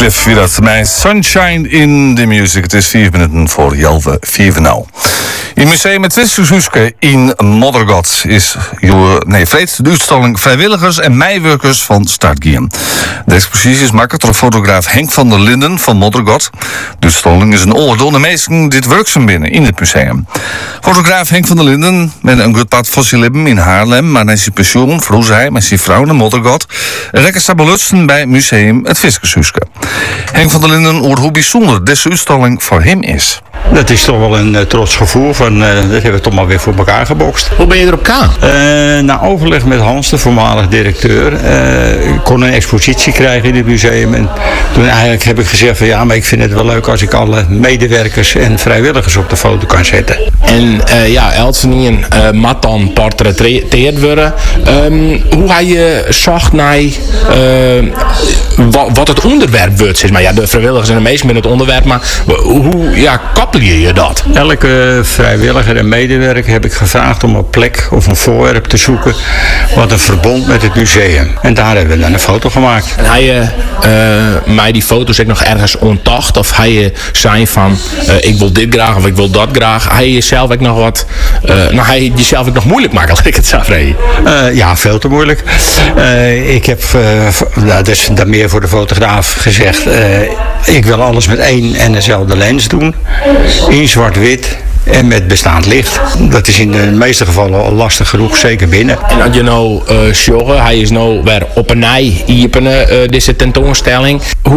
Cliff wie dat mij Sunshine in the Music. Het is 4 minuten voor 11:04 nou. In het museum Het Vissershuske in Moddergat is vreed de uitstalling Vrijwilligers en Meiwerkers van Startgien. De expositie is gemaakt door fotograaf Henk van der Linden van Moddergat. De uitstalling is een oordeel de meesten dit werkzaam binnen in het museum. Fotograaf Henk van der Linden met een goed pad fossielen in Haarlem, maar na zijn pensioen vroeg hij met zijn vrouw naar Moddergat rekken stabelutsen bij museum Het Vissershuske. Henk van der Linden hoort hoe bijzonder deze uitstalling voor hem is. Dat is toch wel een trots gevoel van dat hebben we toch maar weer voor elkaar gebokst. Hoe ben je erop gaan? Na overleg met Hans, de voormalig directeur, kon een expositie krijgen in het museum. En toen eigenlijk heb ik gezegd van ja, maar ik vind het wel leuk als ik alle medewerkers en vrijwilligers op de foto kan zetten. En Elsenien mat dan portretteerd worden. Hoe hij je zag naar wat het onderwerp wordt, zeg maar. Ja, de vrijwilligers zijn de meest met het onderwerp, maar hoe koppel je dat? Elke vrijwilliger en medewerker heb ik gevraagd om een plek of een voorwerp te zoeken wat een verbond met het museum. En daar hebben we dan een foto gemaakt. En hij mij die foto's ook nog ergens ontacht of hij zei van ik wil dit graag of ik wil dat graag. Hij jezelf ook nog wat hij jezelf ook nog moeilijk maken, laat ik het zo vrij. Ja, veel te moeilijk. Ik heb dat is dan meer voor de fotograaf gezegd. Ik wil alles met één en dezelfde lens doen. In zwart-wit en met bestaand licht. Dat is in de meeste gevallen al lastig genoeg, zeker binnen. En als je nou zorgen, hij is nou weer op een nij iepenen deze tentoonstelling.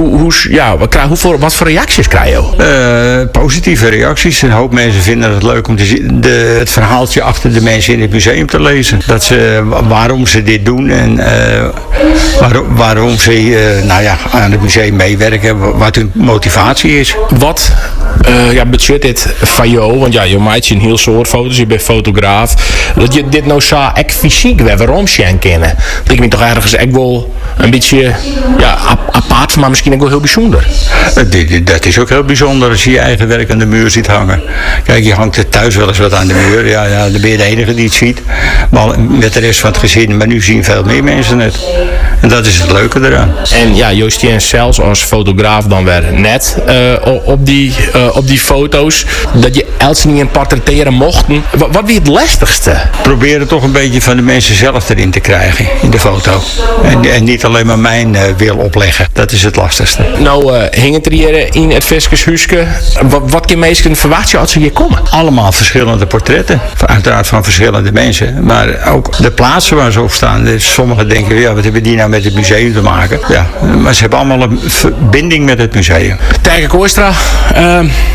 Wat voor reacties krijg je? Positieve reacties. Een hoop mensen vinden het leuk om te zien, het verhaaltje achter de mensen in het museum te lezen. Waarom ze dit doen en waarom ze aan het museum meewerken, wat hun motivatie is. Wat budget dit van jou? Want je maakt een heel soort foto's, je bent fotograaf. Dat je dit nou zo echt fysiek weer waarom zien kennen. Dat ik me toch ergens echt wel een beetje apart, maar misschien ook wel heel bijzonder. Dat is ook heel bijzonder als je je eigen werk aan de muur ziet hangen. Kijk, je hangt er thuis wel eens wat aan de muur. Ja, dan ben je de enige die het ziet. Maar met de rest van het gezin. Maar nu zien veel meer mensen het. En dat is het leuke eraan. En Jostien zelfs als fotograaf dan weer net op die foto's. Dat je Elsenien portretteren mochten. Wat wie het lastigste? Proberen toch een beetje van de mensen zelf erin te krijgen in de foto. En niet alleen maar mijn wil opleggen. Dat is het lastigste. Nou, hing het hier in het Vissershuske. Wat je meesten verwacht je als ze hier komen? Allemaal verschillende portretten. Uiteraard van verschillende mensen. Maar ook de plaatsen waar ze op staan. Sommigen denken, wat hebben die nou met het museum te maken? Ja, maar ze hebben allemaal een verbinding met het museum. Terke Kooistra.